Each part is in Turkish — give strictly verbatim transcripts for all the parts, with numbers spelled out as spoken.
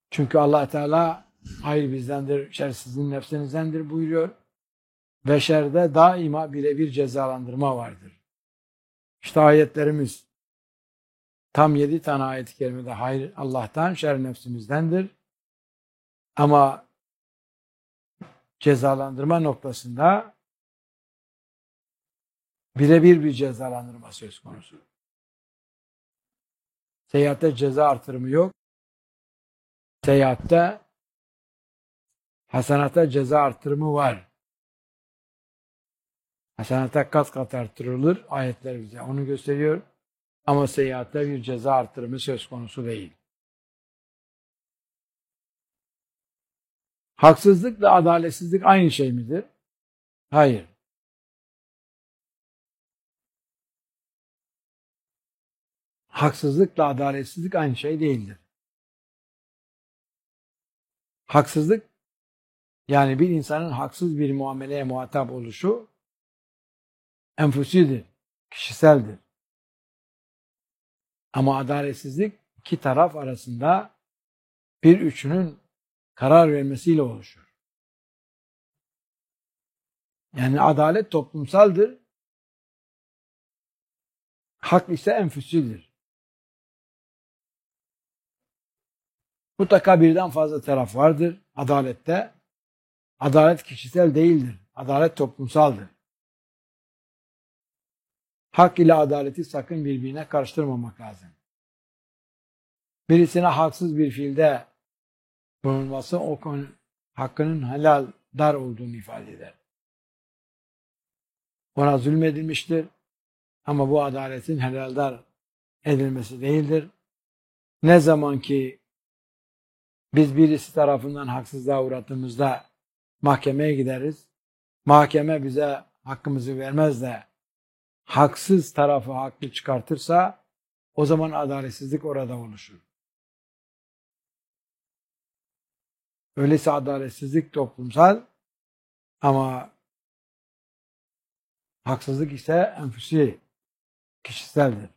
Çünkü Allah Teala hayır bizdendir, şer sizin nefsinizdendir buyuruyor. Ve şerde daima birebir cezalandırma vardır. İşte ayetlerimiz tam yedi tane ayet-i kerimede hayır Allah'tan, şer nefsimizdendir. Ama cezalandırma noktasında birebir bir cezalandırma söz konusu. Seyahatte ceza artırımı yok. Seyahatte hasenata ceza artırımı var. Hasenata kat kat artırılır. Ayetler bize onu gösteriyor. Ama seyahatte bir ceza artırımı söz konusu değil. Haksızlıkla adaletsizlik aynı şey midir? Hayır. Haksızlıkla adaletsizlik aynı şey değildir. Haksızlık, yani bir insanın haksız bir muameleye muhatap oluşu enfusidir, kişiseldir. Ama adaletsizlik iki taraf arasında bir üçünün karar vermesiyle oluşur. Yani adalet toplumsaldır, hak ise enfüsidir. Mutlaka birden fazla taraf vardır adalette. Adalet kişisel değildir. Adalet toplumsaldır. Hak ile adaleti sakın birbirine karıştırmamak lazım. Birisine haksız bir fiilde bulunması o konu hakkının helal dar olduğunu ifade eder. Ona zulmedilmiştir ama bu adaletin helal dar edilmesi değildir. Ne zaman ki biz birisi tarafından haksızlığa uğrattığımızda mahkemeye gideriz. Mahkeme bize hakkımızı vermez de haksız tarafı haklı çıkartırsa o zaman adaletsizlik orada oluşur. Öyleyse adaletsizlik toplumsal ama haksızlık ise enfüsi, kişiseldir.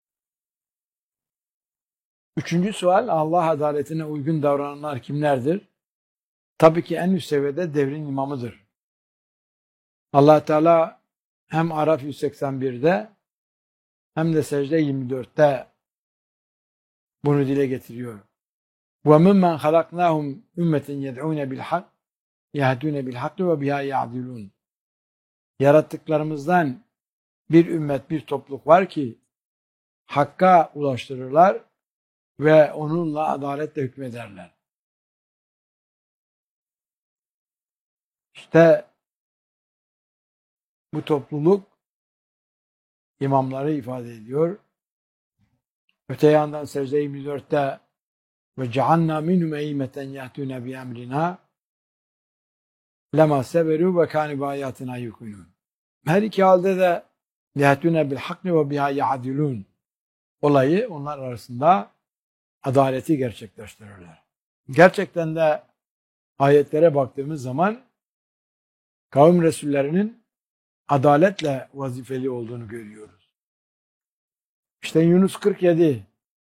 Üçüncü sual, Allah adaletine uygun davrananlar kimlerdir? Tabii ki en üst seviyede devrin imamıdır. Allah Teala hem Araf yüz seksen birde hem de Secde yirmi dörtte bunu dile getiriyor. وَمِمَّنْ خَلَقْنَاهُمْ اُمَّةً يَدْعُونَ بِالْحَقِّ يَهْدُونَ بِالْحَقِّ وَبِهَا يَعْدِلُونَ. Yarattıklarımızdan bir ümmet, bir topluluk var ki hakka ulaştırırlar ve onunla adaletle hükmederler. İşte bu topluluk imamları ifade ediyor. Öte yandan Secde yirmi dörtte ve cealna minhum eymeten yahtuna bi emrina lema seberu ve kanu bi ayatina yuqinun. Her iki halde de yahtuna bil hakki ve biha ya'dilun olayı onlar arasında adaleti gerçekleştirirler. Gerçekten de ayetlere baktığımız zaman kavim resullerinin adaletle vazifeli olduğunu görüyoruz. İşte Yunus kırk yedi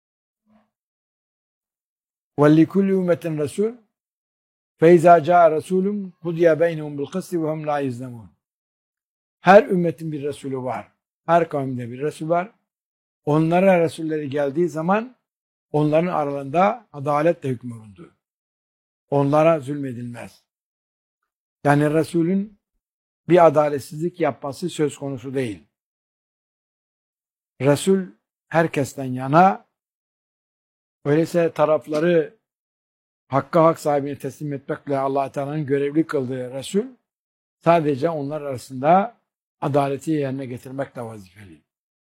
وَلِكُلِّ اُمَّةٍ رَسُولٌ فَاِذَا جَاءَ رَسُولٌ قُضِيَ بَيْنَهُمْ بِالْقِسْطِ وَهُمْ لَا يُظْلَمُونَ. Her ümmetin bir Resulü var. Her kavimde bir Resul var. Onlara Resulleri geldiği zaman onların aralarında adaletle hükmolundu. Onlara zulmedilmez. Yani Resulün bir adaletsizlik yapması söz konusu değil. Resul herkesten yana, öyleyse tarafları hakka hak sahibine teslim etmekle Allah Teala'nın görevli kıldığı Resul sadece onlar arasında adaleti yerine getirmekle vazifeli.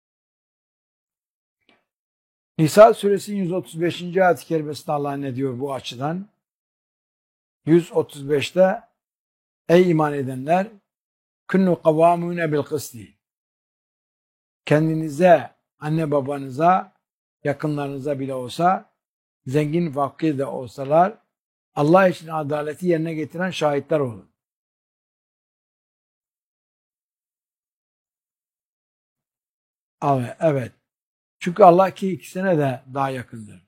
Nisa suresi yüz otuz beşinci ayet-i kerimesinde Allah ne diyor bu açıdan? yüz otuz beşte ey iman edenler künnu kavvamune bil kısti. Kendinize, anne babanıza, yakınlarınıza bile olsa, zengin fakir de olsalar Allah için adaleti yerine getiren şahitler olun. Evet. Çünkü Allah ki ikisine de daha yakındır.